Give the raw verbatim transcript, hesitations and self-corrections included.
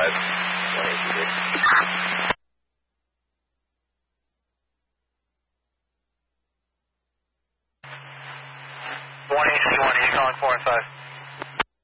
five. one A C one, are you calling four and five?